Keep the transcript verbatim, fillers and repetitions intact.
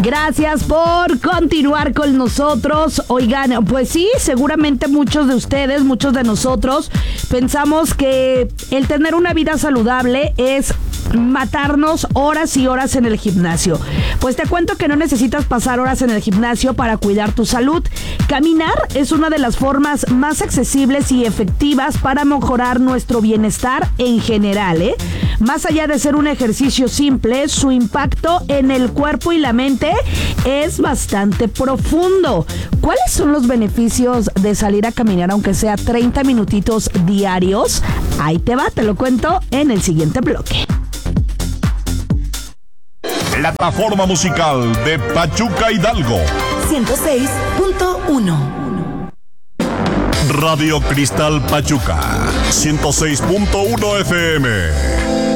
Gracias por continuar con nosotros. Oigan, pues sí, seguramente muchos de ustedes, muchos de nosotros pensamos que el tener una vida saludable es matarnos horas y horas en el gimnasio. Pues te cuento que no necesitas pasar horas en el gimnasio para cuidar tu salud. Caminar es una de las formas más accesibles y efectivas para mejorar nuestro bienestar en general, ¿eh? Más allá de ser un ejercicio simple, su impacto en el cuerpo y la mente es bastante profundo. ¿Cuáles son los beneficios de salir a caminar, aunque sea treinta minutitos diarios? Ahí te va, te lo cuento en el siguiente bloque. Plataforma musical de Pachuca Hidalgo. ciento seis punto uno. Radio Cristal Pachuca. ciento seis punto uno F M.